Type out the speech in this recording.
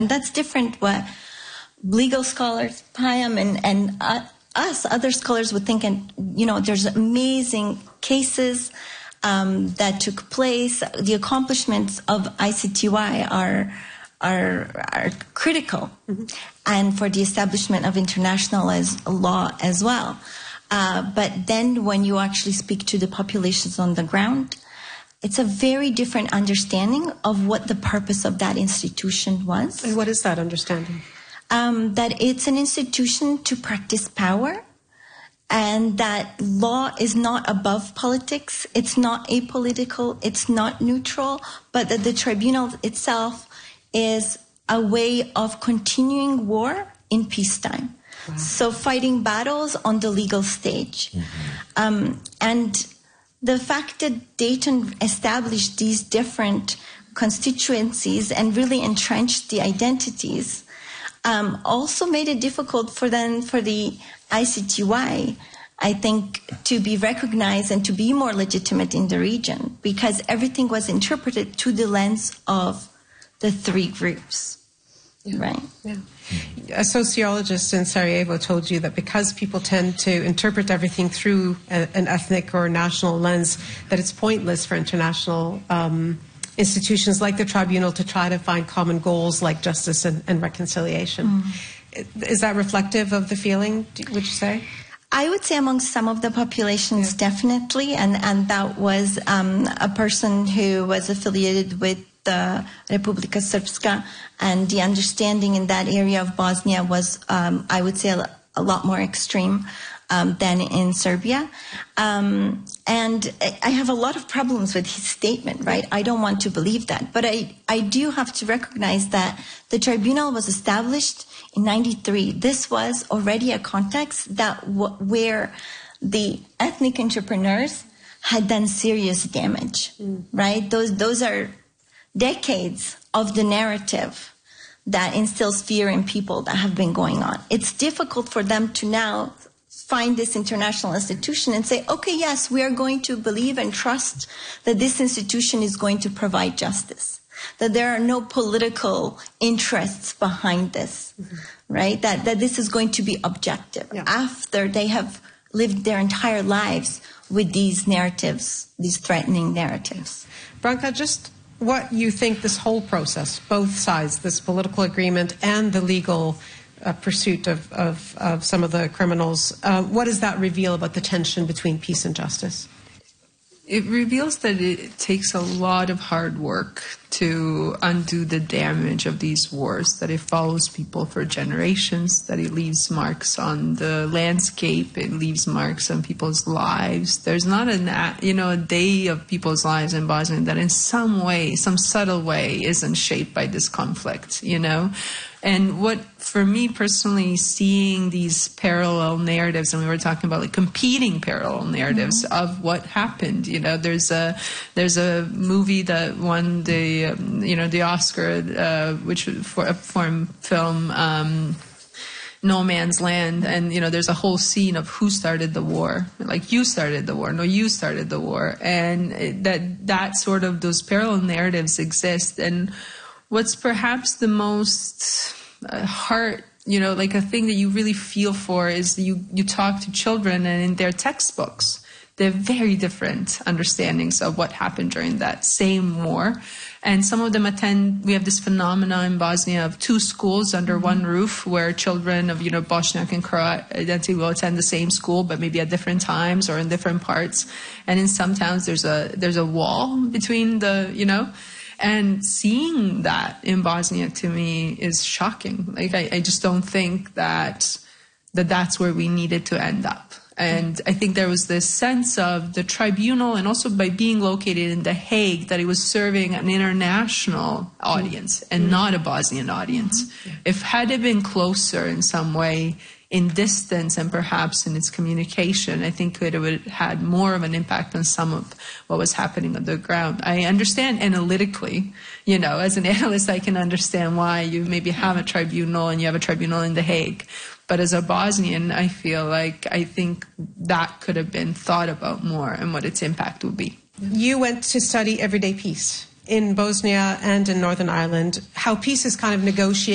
That's different what legal scholars, Payam and us, other scholars would think. And, there's amazing cases that took place. The accomplishments of ICTY are critical, and for the establishment of international law as well. But then when you actually speak to the populations on the ground, it's a very different understanding of what the purpose of that institution was. And what is that understanding? That it's an institution to practice power, and that law is not above politics, it's not apolitical, it's not neutral, but that the tribunal itself is a way of continuing war in peacetime. Wow. So fighting battles on the legal stage. And the fact that Dayton established these different constituencies and really entrenched the identities also made it difficult for the ICTY, I think, to be recognized and to be more legitimate in the region, because everything was interpreted through the lens of the three groups. Yeah. Right. Yeah. A sociologist in Sarajevo told you that because people tend to interpret everything through an ethnic or national lens, that it's pointless for international institutions like the tribunal to try to find common goals like justice and reconciliation. Is that reflective of the feeling, would you say? I would say among some of the populations, definitely. And that was a person who was affiliated with the Republika Srpska, and the understanding in that area of Bosnia was, I would say, a lot more extreme than in Serbia. And I have a lot of problems with his statement, right? I don't want to believe that. But I do have to recognize that the tribunal was established in 1993. This was already a context that where the ethnic entrepreneurs had done serious damage, right? Those are decades of the narrative that instills fear in people that have been going on. It's difficult for them to now find this international institution and say, okay, yes, we are going to believe and trust that this institution is going to provide justice, that there are no political interests behind this, right? That this is going to be objective after they have lived their entire lives with these narratives, these threatening narratives. Branka, just what you think this whole process, both sides, this political agreement and the legal pursuit of some of the criminals, what does that reveal about the tension between peace and justice? It reveals that it takes a lot of hard work to undo the damage of these wars, that it follows people for generations, that it leaves marks on the landscape, it leaves marks on people's lives. There's not a day of people's lives in Bosnia that in some way, some subtle way, isn't shaped by this conflict, And what, for me personally, seeing these parallel narratives, and we were talking about like competing parallel narratives of what happened. There's a movie that won the Oscar, which for a foreign film, No Man's Land, and there's a whole scene of who started the war. Like, you started the war. No, you started the war, and that sort of those parallel narratives exist. And what's perhaps the most like a thing that you really feel for is you talk to children, and in their textbooks, they have very different understandings of what happened during that same war. And some of them we have this phenomena in Bosnia of two schools under one roof, where children of, Bosniak and Croat identity will attend the same school, but maybe at different times or in different parts. And in some towns, there's a wall between and seeing that in Bosnia, to me, is shocking. Like, I just don't think that's where we needed to end up. And I think there was this sense of the tribunal, and also by being located in The Hague, that it was serving an international audience and not a Bosnian audience. If had it been closer in some way, in distance and perhaps in its communication, I think it would have had more of an impact on some of what was happening on the ground. I understand analytically, as an analyst, I can understand why you maybe have a tribunal and you have a tribunal in The Hague. But as a Bosnian, I think that could have been thought about more and what its impact would be. You went to study everyday peace in Bosnia and in Northern Ireland, how peace is kind of negotiated